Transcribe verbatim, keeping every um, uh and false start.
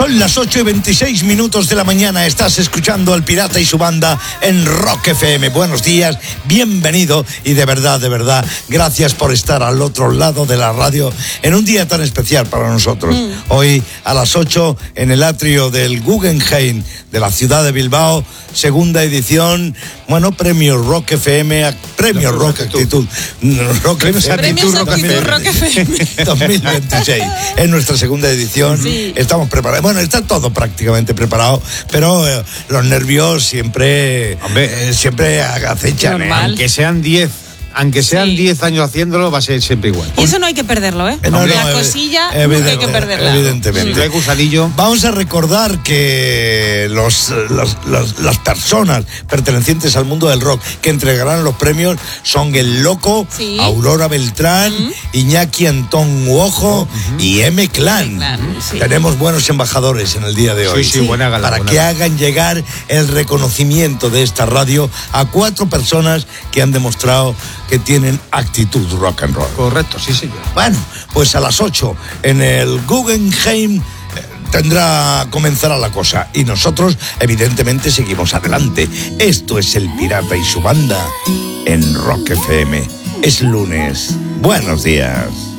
Son las ocho y veintiséis minutos de la mañana. Estás escuchando al Pirata y su banda en Rock F M. Buenos días, bienvenido y de verdad, de verdad, gracias por estar al otro lado de la radio en un día tan especial para nosotros. Mm. Hoy a las ocho en el atrio del Guggenheim de la ciudad de Bilbao, segunda edición, bueno, premio Rock F M, premio Rock Actitud. Rock Premios Actitud Rock F M dos mil veintiséis. Es nuestra segunda edición. Sí. Estamos preparados. Bueno, está todo prácticamente preparado, pero eh, los nervios siempre, eh, siempre acechan. Normal. ¿eh? Aunque sean diez. Aunque sean diez sí. años haciéndolo, va a ser siempre igual. Y eso no hay que perderlo, ¿eh? No, no, la ev- cosilla evidente, nunca hay que perderla. Evidentemente. Si no hay gusanillo. Vamos a recordar que los, los, los, las personas pertenecientes al mundo del rock que entregarán los premios son El Loco, sí. Aurora Beltrán, uh-huh. Iñaki Antón Uojo uh-huh. y M. Clan. Clan sí. Tenemos buenos embajadores en el día de hoy. Sí, sí, buena gala. Para buena que gala. hagan llegar el reconocimiento de esta radio a cuatro personas que han demostrado que tienen actitud rock and roll. Correcto, sí, señor. Bueno, pues a las ocho en el Guggenheim eh, tendrá, comenzará la cosa. Y nosotros, evidentemente, seguimos adelante. Esto es El Pirata y su banda en Rock F M. Es lunes. Buenos días.